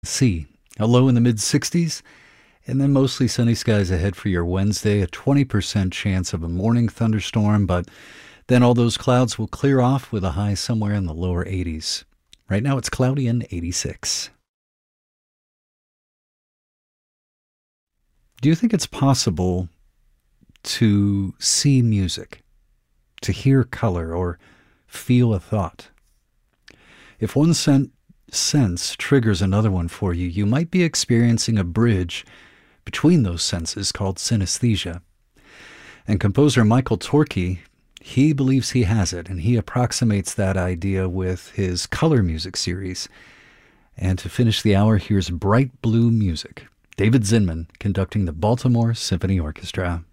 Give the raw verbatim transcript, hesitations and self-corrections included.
C, a low in the mid sixties, and then mostly sunny skies ahead for your Wednesday, a twenty percent chance of a morning thunderstorm, but then all those clouds will clear off with a high somewhere in the lower eighties. Right now it's cloudy and eighty-six. Do you think it's possible to see music, to hear color, or feel a thought? If one sen- sense triggers another one for you, you might be experiencing a bridge between those senses called synesthesia. And composer Michael Torke, he believes he has it, and he approximates that idea with his color music series. And to finish the hour, here's Bright Blue Music. David Zinman conducting the Baltimore Symphony Orchestra.